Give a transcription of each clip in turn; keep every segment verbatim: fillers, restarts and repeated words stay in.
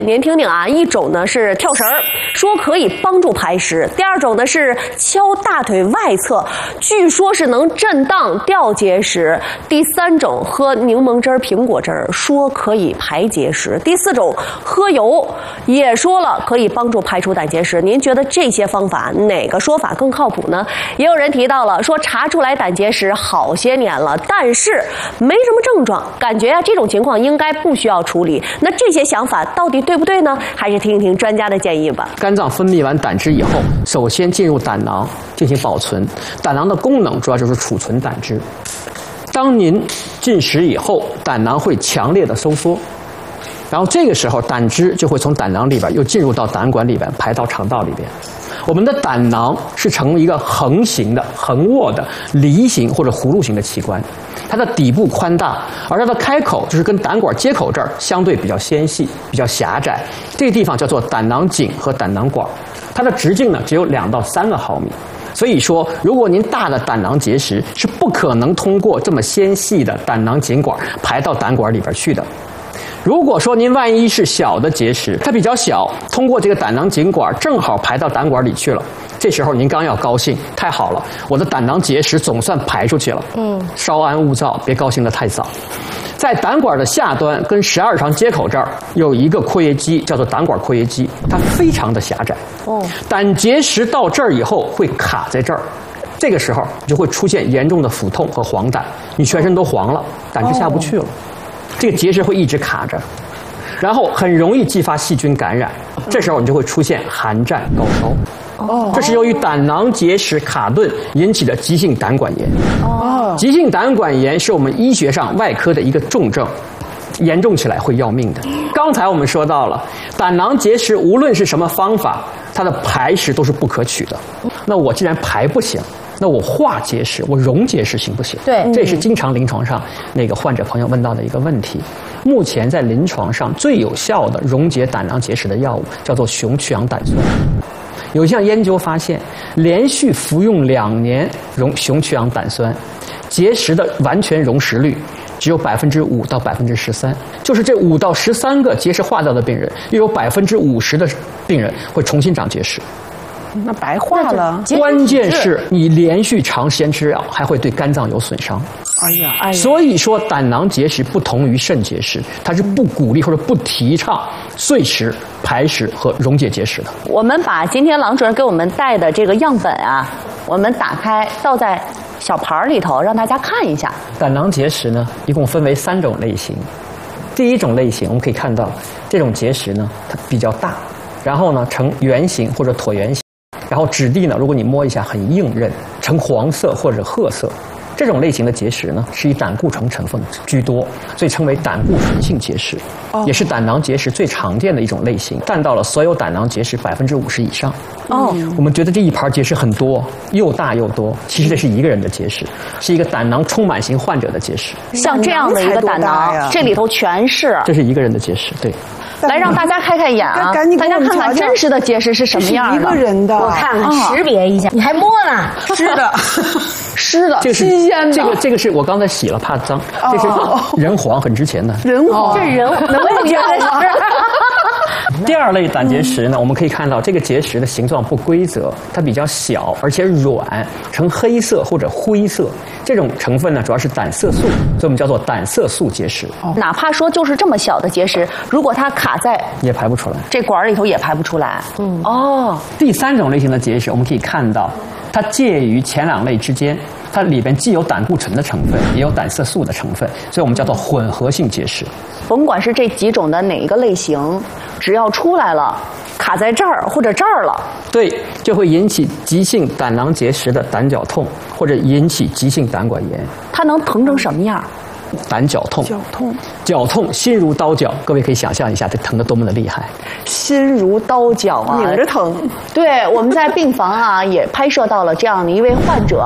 您听听啊，一种呢是跳绳儿，说可以帮助排石；第二种呢是敲大腿外侧，据说是能震荡掉结石；第三种喝柠檬汁儿、苹果汁儿，说可以排结石；第四种喝油，也说了可以帮助排除胆结石。您觉得这些方法哪个说法更靠谱呢？也有人提到了说查出来胆结石好些年了，但是没什么症状，感觉啊这种情况应该不需要处理。那这些想法到底对不对呢？还是听一听专家的建议吧。 肝脏分泌完胆汁以后，首先进入胆囊进行保存。胆囊的功能主要就是储存胆汁。当您进食以后，胆囊会强烈的收缩，然后这个时候胆汁就会从胆囊里边又进入到胆管里边，排到肠道里边。我们的胆囊是呈一个横形的、横卧的、梨形或者葫芦形的器官，它的底部宽大，而它的开口就是跟胆管接口这儿相对比较纤细、比较狭窄，这个地方叫做胆囊颈和胆囊管，它的直径呢只有两到三个毫米。所以说，如果您大的胆囊结石是不可能通过这么纤细的胆囊颈管排到胆管里边去的。如果说您万一是小的结石，它比较小，通过这个胆囊颈管正好排到胆管里去了，这时候您刚要高兴，太好了，我的胆囊结石总算排出去了。嗯，稍安勿躁，别高兴得太早。在胆管的下端跟十二肠接口这儿有一个括约肌，叫做胆管括约肌，它非常的狭窄。哦，胆结石到这儿以后会卡在这儿。这个时候就会出现严重的腹痛和黄疸，你全身都黄了，胆汁下不去了。这个结石会一直卡着，然后很容易激发细菌感染，这时候你就会出现寒战、高烧。哦，这是由于胆囊结石卡顿引起的急性胆管炎。哦，急性胆管炎是我们医学上外科的一个重症，严重起来会要命的。刚才我们说到了，胆囊结石无论是什么方法，它的排石都是不可取的。那我既然排不行，那我化结石，我溶结石行不行？ 对， 这也是经常临床上那个患者朋友问到的一个问题。目前在临床上最有效的溶解胆囊结石的药物叫做雄曲氧胆酸。有一项研究发现，连续服用两年溶雄曲氧胆酸，结石的完全溶蚀率只有百分之五到百分之十三，就是这五到十三个结石化掉的病人，又有百分之五十的病人会重新长结石。 那白化了。 关键是你连续长时间吃药，还会对肝脏有损伤。 哎呀，哎呀！ 所以说，胆囊结石不同于肾结石，它是不鼓励或者不提倡碎石、排石和溶解结石的。 我们把今天郎主任给我们带的这个样本啊，我们打开倒在小盘里头，让大家看一下。 胆囊结石呢，一共分为三种类型。第一种类型，我们可以看到，这种结石呢，它比较大，然后呢呈圆形或者椭圆形。然后质地呢，如果你摸一下很硬韧，呈黄色或者褐色。这种类型的结石呢，是以胆固醇成分居多，所以称为胆固醇性结石，哦、也是胆囊结石最常见的一种类型，占到了所有胆囊结石百分之五十以上。哦，我们觉得这一盘结石很多，又大又多，其实这是一个人的结石，是一个胆囊充满型患者的结石。 像这样的一个胆囊，这里头全是， 这是一个人的结石，对。 来让大家开开眼啊！大家看看真实的结石是什么样的。 一个人的， 我看看识别一下。你还摸呢？ 湿的， 湿的， 这是新鲜的。 这个这个是我刚才洗了，怕脏。这是人黄，很值钱的。 人黄， 这是人黄，能不能第二类胆结石呢，我们可以看到这个结石的形状不规则，它比较小，而且软，呈黑色或者灰色。这种成分呢，主要是胆色素，所以我们叫做胆色素结石。 哦、哪怕说就是这么小的结石，如果它卡在也排不出来， 这管里头也排不出来。嗯，哦。 第三种类型的结石，我们可以看到，它介于前两类之间。它里边既有胆固醇的成分，也有胆色素的成分，所以我们叫做混合性结石。 甭管是这几种的哪一个类型，只要出来了，卡在这儿或者这儿了， 对，就会引起急性胆囊结石的胆绞痛，或者引起急性胆管炎。 它能疼成什么样？ 胆绞痛， 绞痛， 绞痛，心如刀绞。各位可以想象一下，这疼得多么的厉害， 心如刀绞啊， 拧着疼。 对，我们在病房啊也拍摄到了这样的一位患者。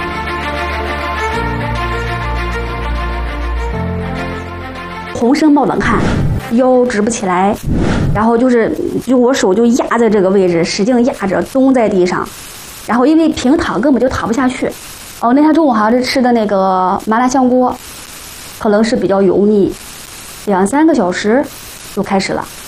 浑身冒冷汗，腰直不起来，然后就是就我手就压在这个位置，使劲压着，蹲在地上，然后因为平躺根本就躺不下去。哦，那天中午好像是吃的那个麻辣香锅，可能是比较油腻，两三个小时就开始了。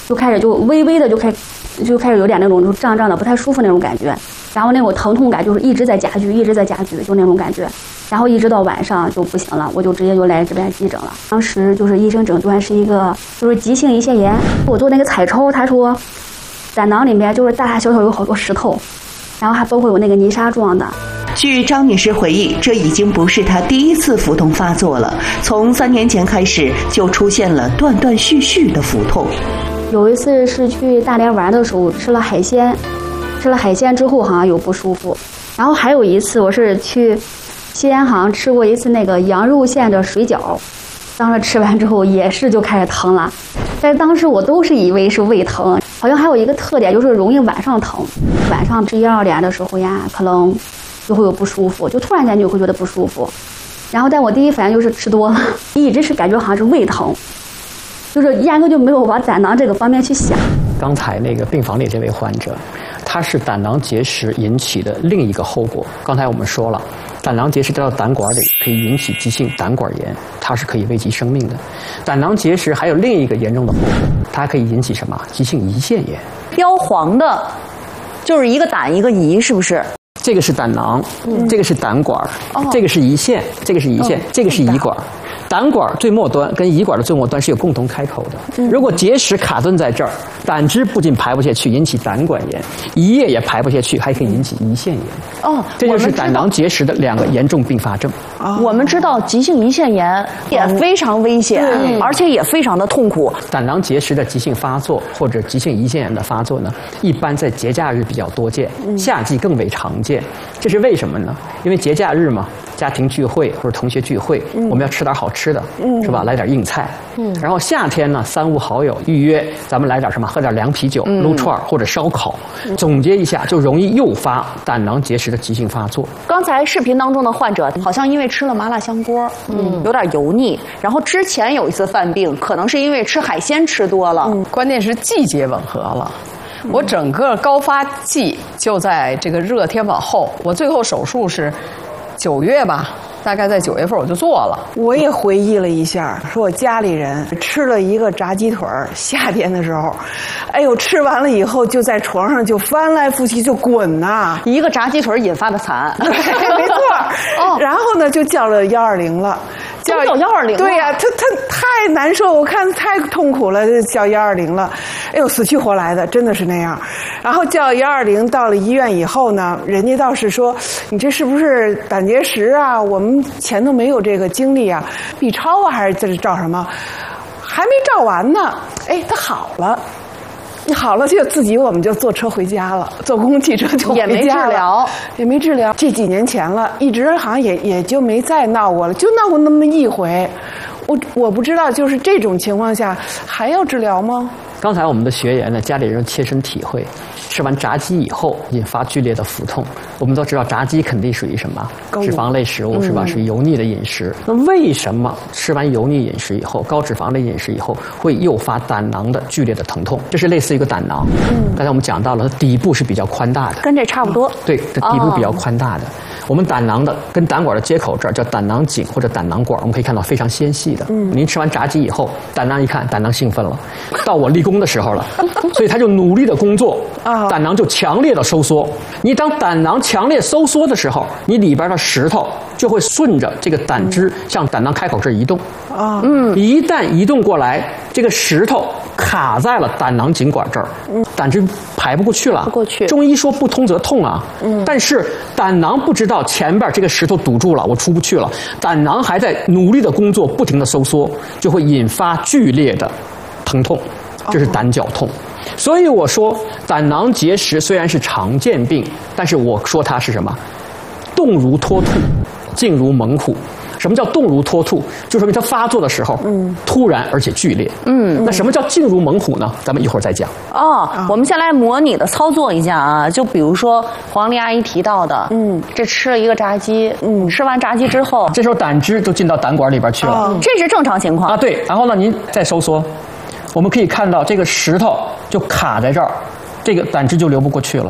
就开始就微微的就开就开始有点那种就胀胀的不太舒服那种感觉，然后那种疼痛感就是一直在加剧，一直在加剧，就那种感觉。然后一直到晚上就不行了，我就直接就来这边急诊了。当时就是医生诊断是一个就是急性胰腺炎，我做那个彩抽，他说胆囊里面就是大大小小有好多石头，然后还包括有那个泥沙状的。 据张女士回忆，这已经不是她第一次腹痛发作了，从三年前开始就出现了断断续续的腹痛。 有一次是去大连玩的时候吃了海鲜，吃了海鲜之后好像有不舒服，然后还有一次我是去西安好像吃过一次那个羊肉馅的水饺，当时吃完之后也是就开始疼了，但当时我都是以为是胃疼，好像还有一个特点就是容易晚上疼，晚上十一二点的时候呀，可能就会有不舒服，就突然间就会觉得不舒服，然后但我第一反应就是吃多了，一直是感觉好像是胃疼，就是压根就没有往胆囊这个方面去想。 刚才那个病房里这位患者，他是胆囊结石引起的另一个后果。刚才我们说了，胆囊结石掉到胆管里可以引起急性胆管炎，它是可以危及生命的。胆囊结石还有另一个严重的后果，它可以引起什么？急性胰腺炎。 标黄的，就是一个胆一个胰，是不是？ 这个是胆囊，嗯、这个是胆管，哦、这个是胰腺，这个是胰腺，哦、这个是胰管。胆管最末端跟胰管的最末端是有共同开口的。嗯、如果结石卡顿在这儿，胆汁不仅排不下去，引起胆管炎；胰液也排不下去，还可以引起胰腺炎。哦，这就是胆囊结石的两个严重并发症。 我们知道急性胰腺炎也非常危险，嗯、而且也非常的痛苦。 胆囊结石的急性发作或者急性胰腺炎的发作呢，一般在节假日比较多见，嗯、夏季更为常见。这是为什么呢？因为节假日嘛，家庭聚会或者同学聚会，嗯、我们要吃点好吃的，嗯、是吧？来点硬菜。嗯、然后夏天呢，三五好友预约，咱们来点什么？喝点凉啤酒、嗯、撸串或者烧烤。嗯、总结一下，就容易诱发胆囊结石的急性发作。 刚才视频当中的患者好像因为吃了麻辣香锅，嗯，有点油腻。然后之前有一次犯病，可能是因为吃海鲜吃多了， 嗯、关键是季节吻合了。我整个高发季就在这个热天往后，我最后手术是九月吧，大概在九月份我就做了。 我也回忆了一下，说我家里人吃了一个炸鸡腿儿，夏天的时候，哎呦，吃完了以后就在床上就翻来覆去就滚呐、啊， 一个炸鸡腿引发的惨， 没错。哦，然后呢就叫了幺二零了。 叫叫幺二零， 对呀、啊，他他太难受，我看太痛苦了，就叫幺二零了。哎呦，死去活来的，真的是那样。然后叫幺二零，到了医院以后呢，人家倒是说你这是不是胆结石啊？我们前头没有这个经历啊 ，B 超啊，还是这是照什么？还没照完呢，哎，他好了。好了，就自己我们就坐车回家了，坐公共汽车就回家了， 也没治疗， 也没治疗。这几年前了，一直好像也也就没再闹过了，就闹过那么一回。我我不知道，就是这种情况下还要治疗吗？ 刚才我们的学员呢，家里人切身体会，吃完炸鸡以后引发剧烈的腹痛。我们都知道炸鸡肯定属于什么脂肪类食物，嗯、是吧？属于油腻的饮食。那为什么吃完油腻饮食以后，高脂肪的饮食以后，会诱发胆囊的剧烈的疼痛？这是类似于一个胆囊。嗯，刚才我们讲到了，它底部是比较宽大的， 跟这差不多。 嗯、对，这底部比较宽大的。哦、我们胆囊的跟胆管的接口这儿叫胆囊颈或者胆囊管，我们可以看到非常纤细的。嗯，您吃完炸鸡以后，胆囊一看，胆囊兴奋了，到我立功的时候了，所以他就努力的工作，胆囊就强烈的收缩。你当胆囊强烈收缩的时候，你里边的石头就会顺着这个胆汁向胆囊开口这儿移动。啊，嗯，一旦移动过来，这个石头卡在了胆囊颈管这儿，胆汁排不过去了。 不过去。 中医说不通则痛啊，嗯，但是胆囊不知道前边这个石头堵住了，我出不去了，胆囊还在努力的工作，不停的收缩，就会引发剧烈的疼痛。这是胆绞痛，所以我说胆囊结石虽然是常见病，但是我说它是什么？动如脱兔，静如猛虎。什么叫动如脱兔？就说明它发作的时候，嗯，突然而且剧烈。嗯，那什么叫静如猛虎呢？咱们一会儿再讲。 哦，我们先来模拟的操作一下啊，就比如说黄丽阿姨提到的，嗯，这吃了一个炸鸡，嗯，吃完炸鸡之后， 这时候胆汁就进到胆管里边去了， 哦、这是正常情况啊。对，然后呢，您再收缩。我们可以看到这个石头就卡在这儿，这个胆汁就流不过去了。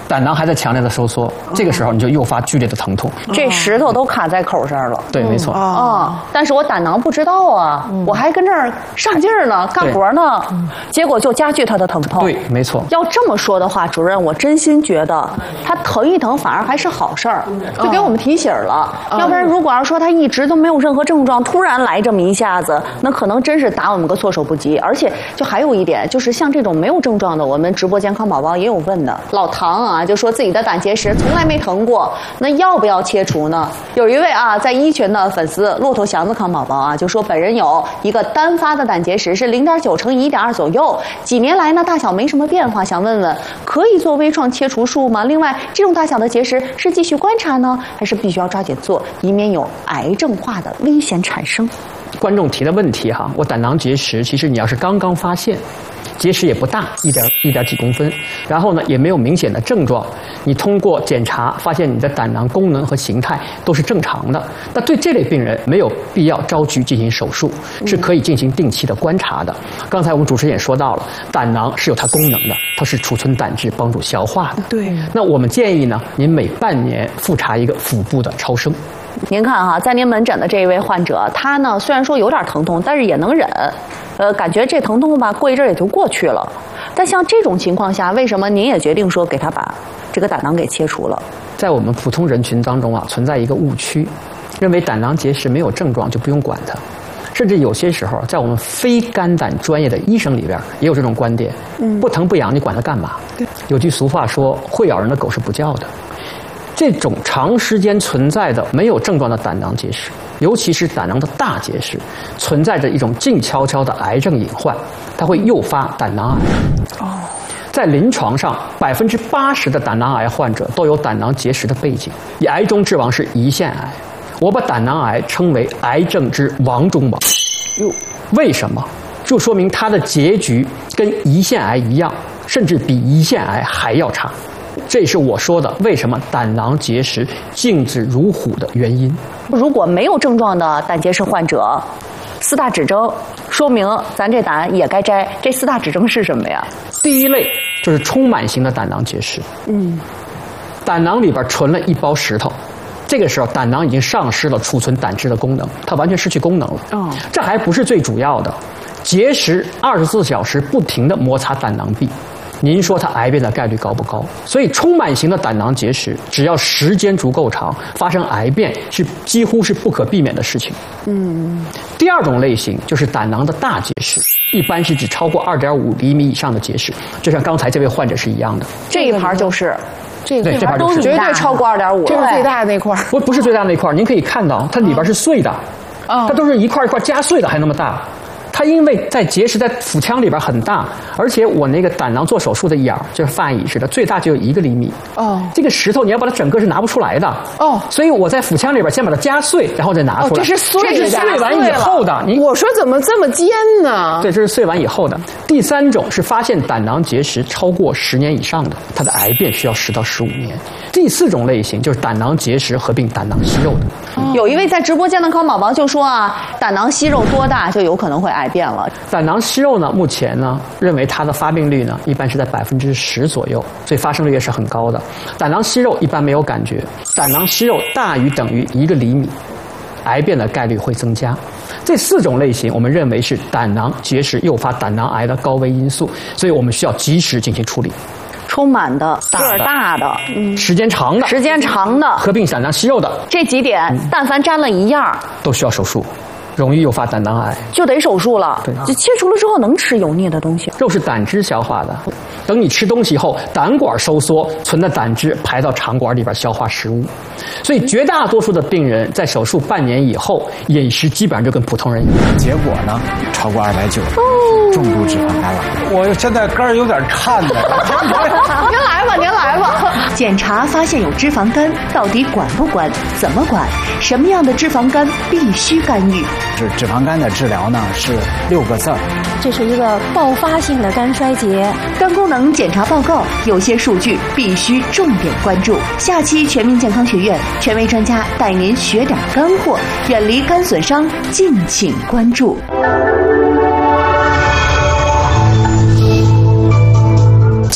胆囊还在强烈的收缩，这个时候你就诱发剧烈的疼痛。 这石头都卡在口上了。 对，没错。 哦，但是我胆囊不知道啊，我还跟这儿上劲儿呢，干活呢，结果就加剧它的疼痛。 对，没错。 要这么说的话，主任，我真心觉得它疼一疼反而还是好事儿，就给我们提醒了。要不然，如果要说它一直都没有任何症状，突然来这么一下子，那可能真是打我们个措手不及。而且，就还有一点，就是像这种没有症状的，我们直播间康宝宝也有问的，老唐啊，就说自己的胆结石从来没疼过，那要不要切除呢？有一位啊，在一群的粉丝骆驼祥子康宝宝啊，就说本人有一个单发的胆结石，是零点九乘以一点二左右，几年来呢大小没什么变化，想问问可以做微创切除术吗？另外，这种大小的结石是继续观察呢，还是必须要抓紧做，以免有癌症化的危险产生？ 观众提的问题哈，我胆囊结石，其实你要是刚刚发现，结石也不大，一点一点几公分，然后呢也没有明显的症状，你通过检查发现你的胆囊功能和形态都是正常的，那对这类病人没有必要着急进行手术，是可以进行定期的观察的。刚才我们主持人也说到了，胆囊是有它功能的，它是储存胆汁、帮助消化的。 对， 那我们建议呢，您每半年复查一个腹部的超声。 您看哈、啊，在您门诊的这一位患者，他呢虽然说有点疼痛，但是也能忍，呃，感觉这疼痛吧过一阵也就过去了。但像这种情况下，为什么您也决定说给他把这个胆囊给切除了？ 在我们普通人群当中啊，存在一个误区，认为胆囊结石没有症状就不用管它，甚至有些时候，在我们非肝胆专业的医生里边也有这种观点，嗯，不疼不痒你管它干嘛？对，有句俗话说，会咬人的狗是不叫的。这种长时间存在的没有症状的胆囊结石，尤其是胆囊的大结石，存在着一种静悄悄的癌症隐患，它会诱发胆囊癌。哦，在临床上，百分之八十的胆囊癌患者都有胆囊结石的背景，以癌中之王是胰腺癌。我把胆囊癌称为癌症之王中王。哟，为什么？就说明它的结局跟胰腺癌一样，甚至比胰腺癌还要差。这是我说的为什么胆囊结石镜子如虎的原因。 如果没有症状的胆结石患者，四大指征说明咱这胆也该摘。这四大指征是什么呀？ 第一类就是充满型的胆囊结石。嗯，胆囊里边存了一包石头，这个时候胆囊已经丧失了储存胆汁的功能，它完全失去功能了。哦，这还不是最主要的，结石二十四小时不停地摩擦胆囊壁。您说它癌变的概率高不高？所以充满型的胆囊结石，只要时间足够长，发生癌变是几乎是不可避免的事情。嗯。第二种类型就是胆囊的大结石，一般是指超过二点五厘米以上的结石，就像刚才这位患者是一样的。 这一盘就是。这对，这盘都是绝对超过二点五， 这是最大的那块。 不，不是最大那块，您可以看到它里边是碎的，哦，它都是一块一块加碎的，还那么大。它因为在结石在腹腔里边很大，而且我那个胆囊做手术的眼儿就是范椅似的，最大就有一个厘米。哦，这个石头你要把它整个是拿不出来的。哦，所以我在腹腔里边先把它夹碎，然后再拿出来。哦， 这是碎的， 这是碎完以后的。你我说怎么这么尖呢？ 对，这是碎完以后的。第三种是发现胆囊结石超过十年以上的，它的癌变需要十到十五年。第四种类型就是胆囊结石合并胆囊息肉的。 哦，有一位在直播间的康宝宝就说啊，胆囊息肉多大就有可能会癌变了。 胆囊息肉呢，目前呢认为它的发病率呢一般是在百分之十左右，所以发生率也是很高的。胆囊息肉一般没有感觉，胆囊息肉大于等于一个厘米，癌变的概率会增加。这四种类型我们认为是胆囊结石诱发胆囊癌的高危因素，所以我们需要及时进行处理。 充满的、个儿大的、 嗯、时间长的、 时间长的、 合并胆囊息肉的， 这几点，嗯、但凡沾了一样， 都需要手术。容易诱发胆囊癌， 就得手术了。 对， 就切除了之后能吃油腻的东西。 肉是胆汁消化的，等你吃东西后，胆管收缩，存的胆汁排到肠管里边消化食物。所以绝大多数的病人在手术半年以后，饮食基本上就跟普通人一样。 结果呢，超过二百九，重度脂肪肝了。我现在肝有点颤的。 您来吧，您来吧。 检查发现有脂肪肝，到底管不管？怎么管？什么样的脂肪肝必须干预？ 是脂肪肝的治疗呢，是六个字儿。 这是一个爆发性的肝衰竭。 肝功能检查报告有些数据必须重点关注。下期全民健康学院权威专家带您学点干货，远离肝损伤，敬请关注。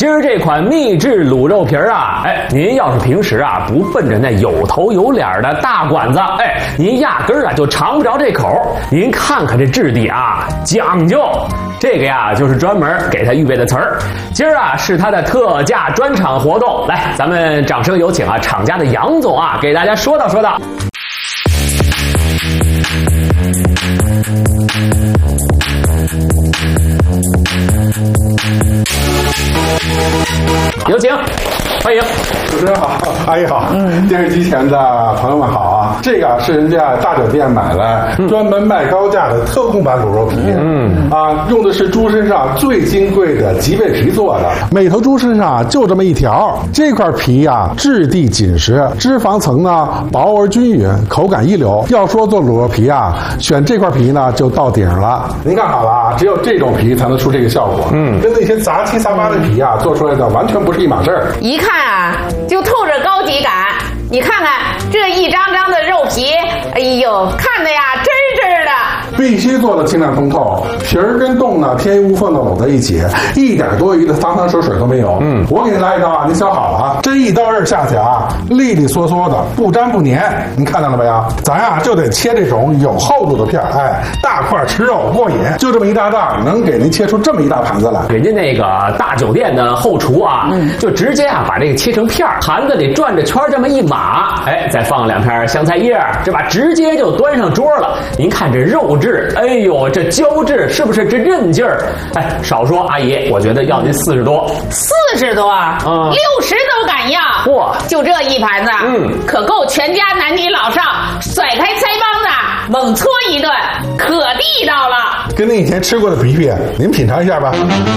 今儿这款秘制卤肉皮儿啊，哎，您要是平时啊不奔着那有头有脸的大馆子，哎，您压根儿啊就尝不着这口。您看看这质地啊，讲究。这个呀，就是专门给他预备的词儿。今儿啊是他的特价专场活动，来，咱们掌声有请啊，厂家的杨总啊，给大家说道说道。有请，欢迎主持人好，阿姨好，嗯，电视机前的朋友们好啊！这个是人家大酒店买来专门卖高价的特供版卤肉皮，嗯啊，用的是猪身上最金贵的脊背皮做的，每头猪身上就这么一条，这块皮呀、啊、质地紧实，脂肪层呢薄而均匀，口感一流。要说做卤肉皮啊，选这块皮呢就到顶了。您看好了啊，只有这种皮才能出这个效果，嗯，跟那些杂七杂八的皮啊做出来的完全不是一码事儿。 一看啊，就透着高级感。你看看这一张张的肉皮，哎呦，看的呀真真的。 必须做的清亮通透，皮儿跟冻呢天衣无缝的搂在一起，一点多余的汤汤水水都没有。嗯，我给您来一刀啊，您削好了啊，这一刀刃下去啊，利利索索的，不粘不粘。您看到了没有？咱呀、啊、就得切这种有厚度的片儿，哎，大块吃肉过瘾。就这么一大袋，能给您切出这么一大盘子来。 人家那个大酒店的后厨啊，嗯、就直接啊把这个切成片儿，盘子里转着圈这么一码，哎，再放两片香菜叶，这把直接就端上桌了。您看这肉质，哎呦，这胶质是不是这韧劲儿？哎，少说阿姨，我觉得要您四十多， 四十多，嗯，六十都敢要。 嚯， 就这一盘子，嗯，可够全家男女老少甩开腮帮子猛搓一顿，可地道了。 跟您以前吃过的皮皮，您品尝一下吧。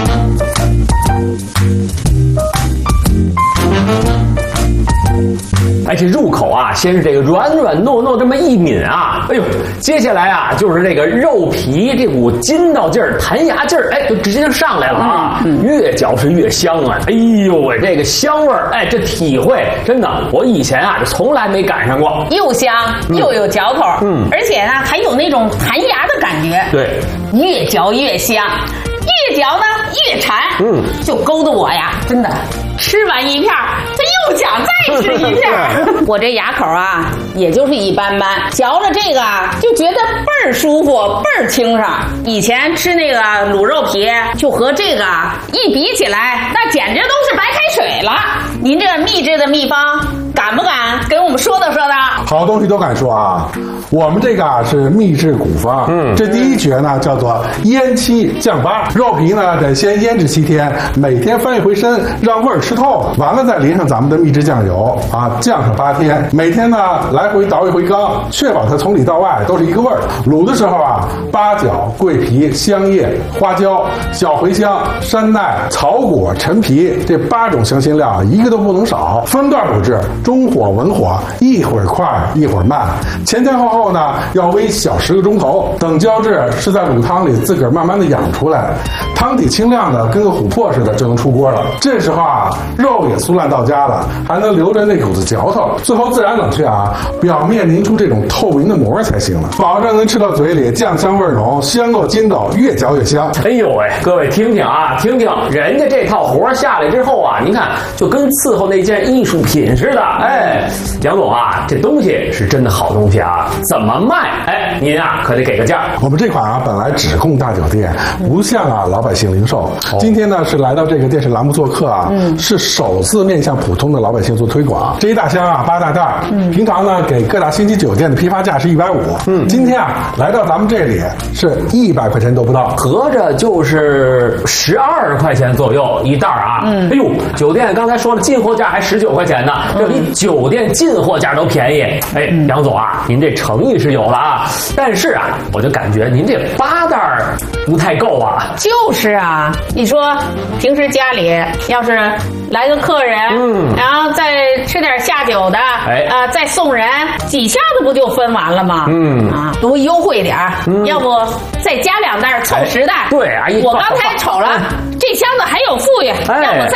哎，这入口啊，先是这个软软糯糯这么一抿啊，哎呦，接下来啊就是这个肉皮这股筋道劲儿、弹牙劲儿，哎，就直接就上来了啊，嗯嗯、越嚼是越香啊，哎呦喂，这个香味儿，哎，这体会真的，我以前啊就从来没赶上过， 又香又有嚼头，嗯，而且呢还有那种弹牙的感觉， 对， 越嚼越香。越嚼呢越馋，嗯，就勾得我呀，真的吃完一片他又想再吃一片我这牙口啊，也就是一般般，嚼了这个就觉得倍儿舒服，倍儿清爽。以前吃那个卤肉皮，就和这个一比起来，那简直都是白开水了。您这秘制的秘方，敢不敢给我们说道说道？ 好东西都敢说啊！我们这个啊是秘制古方，嗯，这第一诀呢叫做腌七降八，肉皮呢得先腌制七天，每天翻一回身，让味儿吃透了，完了再淋上咱们的秘制酱油啊，酱上八天，每天呢来回倒一回缸，确保它从里到外都是一个味儿。卤的时候啊，八角、桂皮、香叶、花椒、小茴香、山奈、草果、陈皮这八种香辛料一个都不能少，分段卤制，中火文火，一会儿快一会儿慢，前前后后后呢要煨小十个钟头，等胶质是在卤汤里自个儿慢慢的养出来，汤底清亮的跟个琥珀似的就能出锅了。这时候啊，肉也酥烂到家了，还能留着那股子嚼头，最后自然冷却啊，表面凝出这种透明的膜才行了，保证能吃到嘴里酱香味浓，香够筋道，越嚼越香。 哎呦喂，各位听听啊，听听人家这套活下来之后啊，您看就跟伺候那件艺术品似的。哎，杨总啊，这东西是真的好东西啊。怎么卖？哎，您啊可得给个价。 我们这款啊本来只供大酒店，不向啊老百姓零售。哦、今天呢是来到这个电视栏目做客啊，嗯、是首次面向普通的老百姓做推广。这一大箱啊八大袋，嗯、平常呢给各大星级酒店的批发价是一百五，嗯，今天啊来到咱们这里是一百块钱都不到， 合着就是十二块钱左右一袋啊。嗯，哎呦，酒店刚才说了进货价还十九块钱呢，这比酒店进货价都便宜。哎，嗯、杨总啊，您这诚意是有了啊，但是啊，我就感觉您这八袋不太够啊。 就是啊，你说平时家里要是来个客人，嗯，然后再吃点下酒的，哎啊、呃，再送人，几下子不就分完了吗？嗯啊，多优惠点儿，嗯、要不再加两袋凑十袋？ 哎、对，阿姨， 我刚才瞅了，这箱子还有富裕，哎、要不再塞两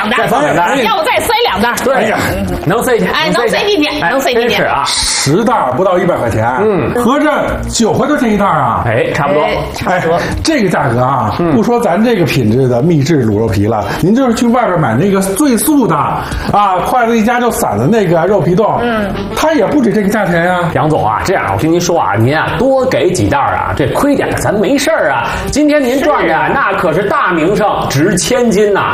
两袋， 再放两袋， 要不再塞两袋？ 对呀，能塞进， 哎，能塞进去，能塞进去啊！ 十袋不到一百块钱，嗯，合着九块多钱一袋啊？ 哎，差不多， 差不多。这个价格啊，不说咱这个品质的秘制卤肉皮了，您就是去外边买那个最素的啊，筷子一夹就散的那个肉皮冻，嗯，它也不止这个价钱呀。 杨总啊，这样我跟您说啊，您啊多给几袋啊，这亏点咱没事儿啊。今天您赚的那可是大名声，值千金呐！